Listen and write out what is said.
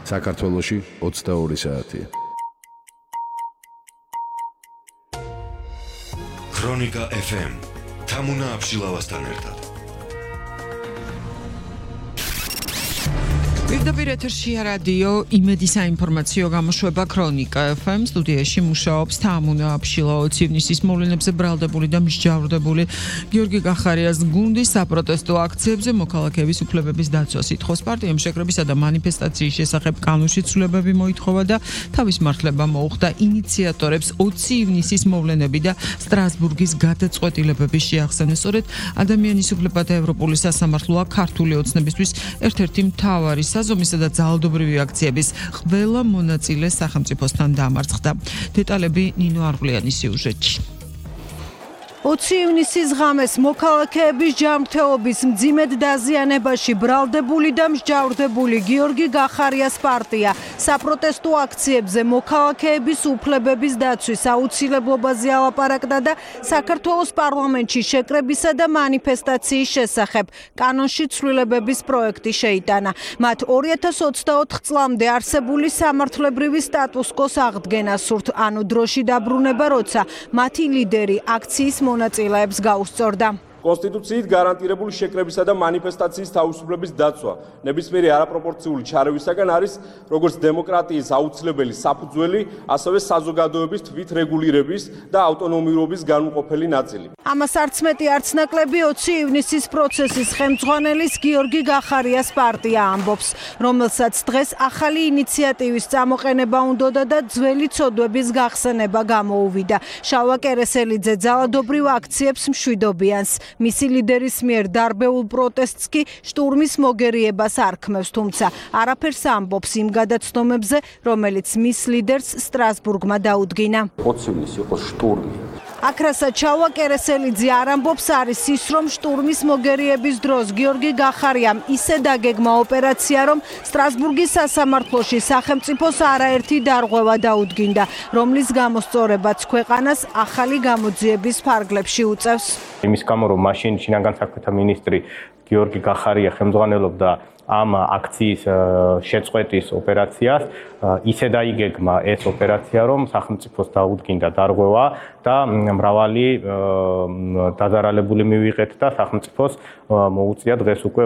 საქართველოში 22 საათია. ქრონიკა FM თამუნა აბშილავასთან ერთად. პირდაპირ ეთერშია რადიო იმედი საინფორმაციო გამოშვება ქრონიკა FM სტუდიაში მუშაობს თამუნა აბშილავა ივნისის მოვლენებზე ბრალდებული და მსჯავრდებული გიორგი კახარიას გუნდი საპროტესტო აქციებზე მოქალაქეების უფლებების დაცვას ითხოვს. პარტიამ შეკრებისა და მანიფესტაციის შესახებ კანონში ცვლილებები მოითხოვა და თავის მართლება მოუხდა ინიციატორებს 20 ივნისის მოვლენები და სტრასბურგის გადაწყვეტილებები შეახსენეს. სწორედ ადამიანის უფლებათა ევროპული სასამართლოა ქართული ოცნებისთვის ერთ-ერთი მთავარი საზომისა და ძალადობრივი აქციების ყველა მონაწილე სახელმწიფოსთან დამარცხდა. დეტალები ნინო არღლიანის სიუჟეტში. 20 ივნისის ღამეს მოქალაქეების ჯანმრთელობის მძიმედ დაზიანებაში ბრალდებული და მსჯავრდებული გიორგი კახარიას პარტია საპროტესტო აქციებზე მოქალაქეების უფლებების დაცვის აუცილებლობაზე ალაპარაკდა და საქართველოს პარლამენტში შეკრებისა და მანიფესტაციის შესახებ კანონში ცვლილებების პროექტი შეიტანა. მათ 2024 წლამდე არსებული სამართლებრივი სტატუს-კვოს აღდგენა სურთ, ანუ დროში დაბრუნება, როცა მათი ლიდერი აქციის მონაწილეებს გაუსწორდა. კონსტიტუციით გარანტირებული შეკრებისა და მანიფესტაციის თავისუფლების დაცვა ნებისმიერი არაპროპორციული ჩარევისაგან არის როგორც დემოკრატიის აუცილებელი საფუძველი, ასევე საზოგადოების თვითრეგულირების და ავტონომიურობის განუყოფელი ნაწილი. ამას არც მეტი არც ნაკლები 20 ივნისის პროცესის ხელმძღვანელის გიორგი კახარიას პარტია ამბობს, რომელსაც დღეს ახალი ინიციატივის წამოყენება უნდოდა და ძველი ცოდვების გახსენება გამოუვიდა. შავა კერესელიძე ძალადობრივ აქციებს მშვიდობიანს. მისი ლიდერის მიერ დარბეულ პროტესტს კი შტურმის მოგერიებას არქმევს, თუმცა არაფერს ამბობს იმ გადაცდომებზე, რომელიც მის ლიდერს სტრასბურგმა დაუდგინა. 20 ივნისი იყო შტურმი. აქ რასაც ჩავა კერესელიძე არ ამბობს არის ის, რომ შტურმის მოგერიების დროს გიორგი კახარიამ ისე დაგეგმა ოპერაცია, რომ სტრასბურგის სასამართლოში სახელმწიფოს არაერთი დარღვევა დაუდგინდა, რომლის გამოსწორებაც ქვეყანას ახალი გამოძიების ფარგლებში უწევს. იმის გამო, რომ მაშინ შინაგან საქმეთა მინისტრი გიორგი კახარია ხელმძღვანელობდა ამ აქციის შეწყვეტის ოპერაციას, ისე დაიგეგმა ეს ოპერაცია, რომ სახელმწიფოს დაუდგინდა დარღვევა და მრავალი დაზარალებული მივიღეთ და სახელმწიფოს მოუწია დღეს უკვე